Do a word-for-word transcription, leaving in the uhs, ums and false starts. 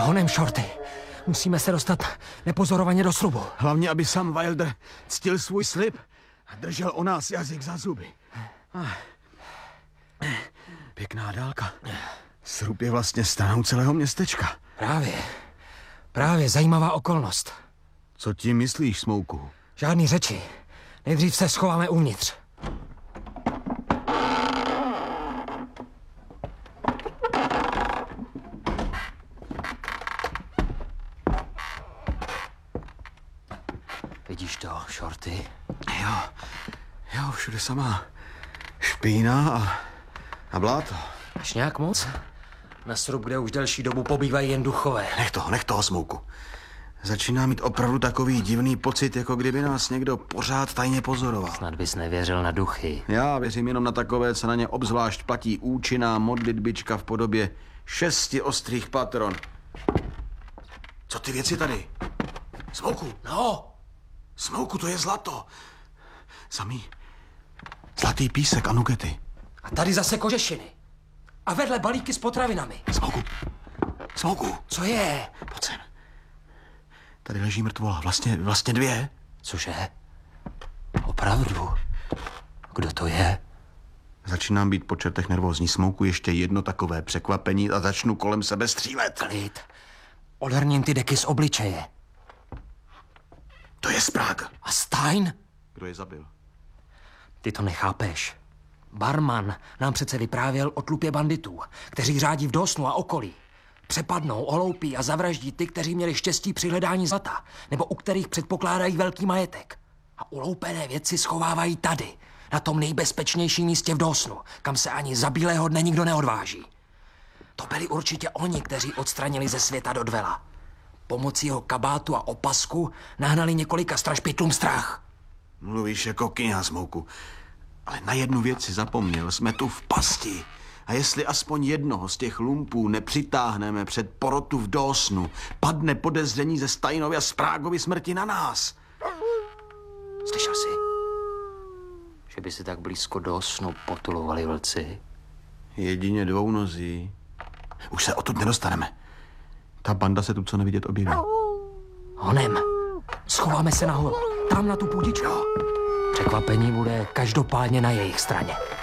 Honem, Shorty. Musíme se dostat nepozorovaně do srubu. Hlavně, aby sam Wilder ctil svůj slib a držel o nás jazyk za zuby. Pěkná dálka. Srub je vlastně stranou celého městečka. Právě. Právě zajímavá okolnost. Co tím myslíš, Smouku? Žádný řeči. Nejdřív se schováme uvnitř. Vidíš to, Shorty? Jo, jo, všude samá špína a, a bláto. Až nějak moc? Na srub, kde už delší dobu pobývají jen duchové. Nech toho, nech toho, Smouku. Začíná mít opravdu takový divný pocit, jako kdyby nás někdo pořád tajně pozoroval. Snad bys nevěřil na duchy. Já věřím jenom na takové, co na ně obzvlášť platí účinná modlitbička v podobě šesti ostrých patron. Co ty věci tady? Smouku! No! Smouku, to je zlato. Samý zlatý písek a nugety. A tady zase kožešiny. A vedle balíky s potravinami. Smouku! Smouku! Co je? Pojď sem. Tady leží mrtvola. Vlastně, vlastně dvě. Cože? Opravdu? Kdo to je? Začínám být po čertech nervózní. Smouku, ještě jedno takové překvapení a začnu kolem sebe střílet. Klid. Odhrním ty deky z obličeje. To je Sprague. A Stein? Kdo je zabil? Ty to nechápeš. Barman nám přece vyprávěl o tlupě banditů, kteří řádí v Dawsonu a okolí. Přepadnou, oloupí a zavraždí ty, kteří měli štěstí při hledání zlata, nebo u kterých předpokládají velký majetek. A uloupené věci schovávají tady, na tom nejbezpečnějším místě v Dawsonu, kam se ani za bílého dne nikdo neodváží. To byli určitě oni, kteří odstranili ze světa Dodwella. Pomocí jeho kabátu a opasku nahnali několika strašpytlům strach. Mluvíš jako kniha, Smouku. Ale na jednu věc si zapomněl, jsme tu v pasti. A jestli aspoň jednoho z těch lumpů nepřitáhneme před porotu v Dawsonu, padne podezření ze Steinovy a Spraguevy smrti na nás. Slyšel jsi? Že by si tak blízko Dawsonu potulovali vlci? Jedině dvounozí. Už se odtud nedostaneme. Ta banda se tu co nevidět objeví. Honem, schováme se nahoru, tam na tu půdičku. Překvapení bude každopádně na jejich straně.